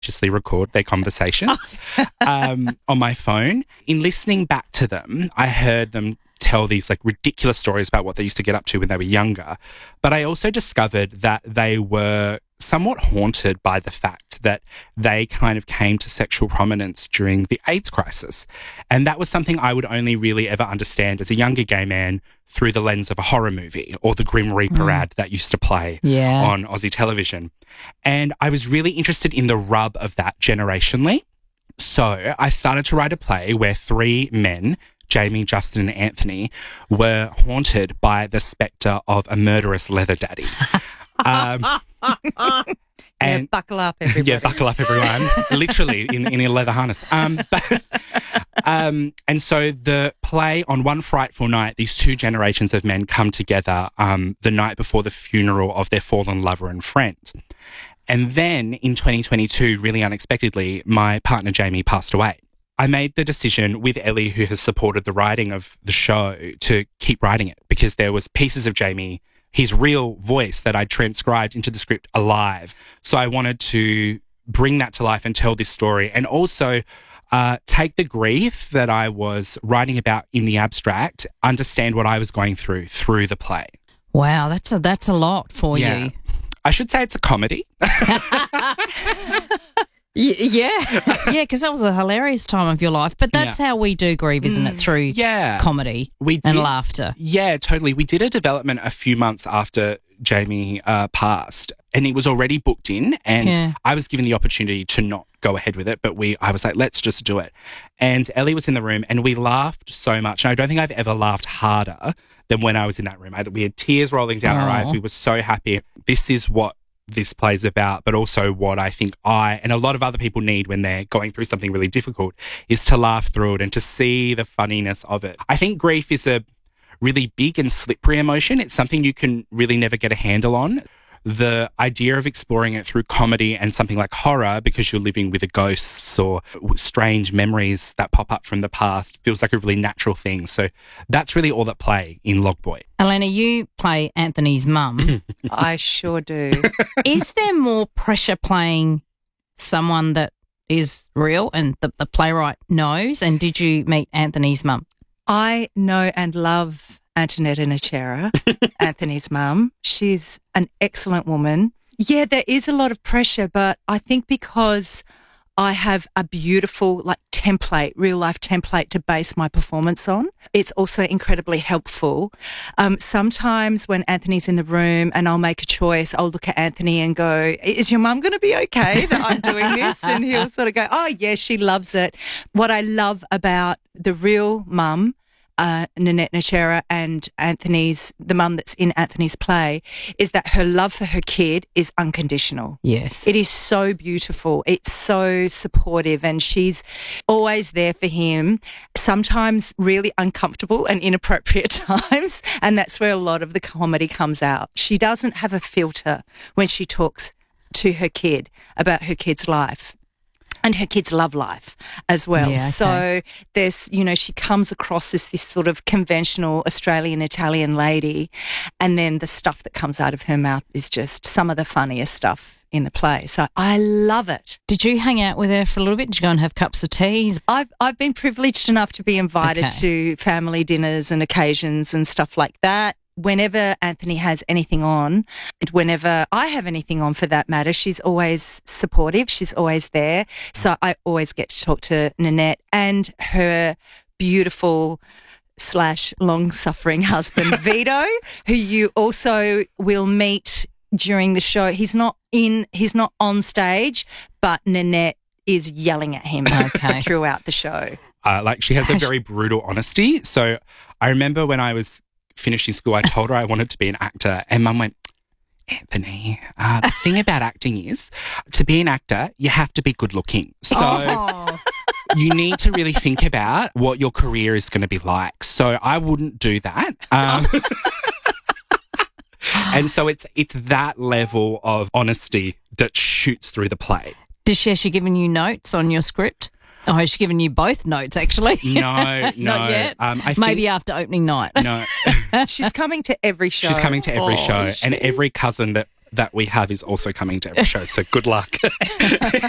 consciously record their conversations on my phone. In listening back to them, I heard them tell these like ridiculous stories about what they used to get up to when they were younger. But I also discovered that they were somewhat haunted by the fact that they kind of came to sexual prominence during the AIDS crisis. And that was something I would only really ever understand as a younger gay man through the lens of a horror movie or the Grim Reaper ad that used to play on Aussie television. And I was really interested in the rub of that generationally. So I started to write a play where three men, Jamie, Justin and Anthony, were haunted by the spectre of a murderous leather daddy. And buckle up, everybody. Yeah, buckle up, everyone. Literally in a leather harness. And so the play, on one frightful night, these two generations of men come together the night before the funeral of their fallen lover and friend. And then in 2022, really unexpectedly, my partner Jamie passed away. I made the decision with Ellie, who has supported the writing of the show, to keep writing it because there was pieces of Jamie, his real voice, that I transcribed into the script alive. So I wanted to bring that to life and tell this story, and also take the grief that I was writing about in the abstract, understand what I was going through the play. Wow, that's a lot for you. I should say it's a comedy. Yeah, because that was a hilarious time of your life. But that's how we do grieve, isn't it? Through comedy and laughter. Yeah, totally. We did a development a few months after Jamie passed, and it was already booked in, and I was given the opportunity to not go ahead with it, but I was like, let's just do it. And Ellie was in the room, and we laughed so much. And I don't think I've ever laughed harder than when I was in that room. We had tears rolling down our eyes. We were so happy. This is what this play's about, but also what I think I and a lot of other people need when they're going through something really difficult is to laugh through it and to see the funniness of it. I think grief is a really big and slippery emotion. It's something you can really never get a handle on. The idea of exploring it through comedy and something like horror, because you're living with the ghosts or strange memories that pop up from the past, feels like a really natural thing. So that's really all that play in Logboy. Elena, you play Anthony's mum. I sure do. Is there more pressure playing someone that is real and the playwright knows? And did you meet Anthony's mum? I know and love Antonetta Nachera, Anthony's mum. She's an excellent woman. Yeah, there is a lot of pressure, but I think because I have a beautiful template, real life template to base my performance on, it's also incredibly helpful. Sometimes when Anthony's in the room and I'll make a choice, I'll look at Anthony and go, is your mum going to be okay that I'm doing this? And he'll sort of go, oh yeah, she loves it. What I love about the real mum, Nanette Nachera, and the mum that's in Anthony's play, is that her love for her kid is unconditional. Yes. It is so beautiful. It's so supportive, and she's always there for him, sometimes really uncomfortable and inappropriate times, and that's where a lot of the comedy comes out. She doesn't have a filter when she talks to her kid about her kid's life. And her kids' love life as well. Yeah, okay. So there's, she comes across as this sort of conventional Australian-Italian lady, and then the stuff that comes out of her mouth is just some of the funniest stuff in the play. So I love it. Did you hang out with her for a little bit? Did you go and have cups of tea? I've been privileged enough to be invited to family dinners and occasions and stuff like that. Whenever Anthony has anything on, whenever I have anything on for that matter, she's always supportive. She's always there. So I always get to talk to Nanette and her beautiful / long-suffering husband, Vito, who you also will meet during the show. He's not on stage, but Nanette is yelling at him throughout the show. She has a very brutal honesty. So I remember when I was finishing school, I told her I wanted to be an actor, and Mum went, Anthony, the thing about acting is, to be an actor, you have to be good looking. So you need to really think about what your career is going to be like. So I wouldn't do that. And so it's that level of honesty that shoots through the play. Has she given you notes on your script? Oh, has she given you both notes, actually? No. Not yet? Maybe after opening night. No. She's coming to every show. She's coming to every show. And every cousin that we have is also coming to every show. So good luck.